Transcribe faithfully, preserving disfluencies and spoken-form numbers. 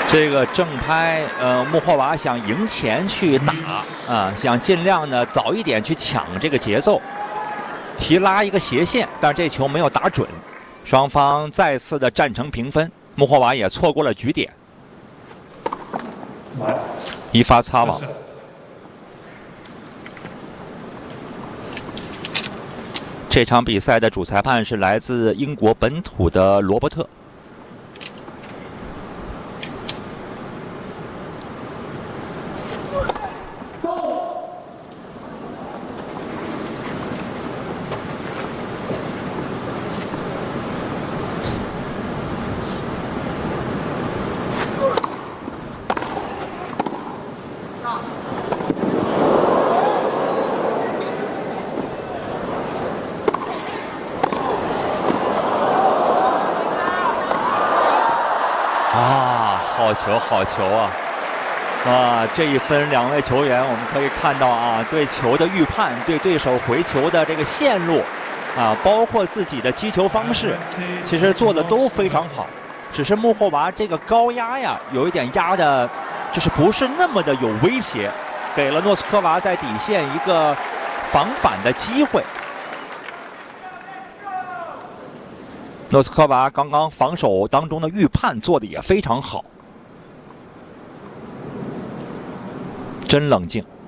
这个正拍，呃，穆霍娃想赢前去打啊，想尽量呢早一点去抢这个节奏，提拉一个斜线，但这球没有打准，双方再次的战成平分，穆霍娃也错过了局点，一发擦网。这场比赛的主裁判是来自英国本土的罗伯特。啊，好球，好球啊！啊，这一分，两位球员我们可以看到啊，对球的预判，对对手回球的这个线路，啊，包括自己的击球方式，其实做的都非常好。只是穆霍娃这个高压呀，有一点压的，就是不是那么的有威胁，给了诺斯科娃在底线一个防反的机会。诺斯科娃刚刚防守当中的预判做的也非常好，真冷静。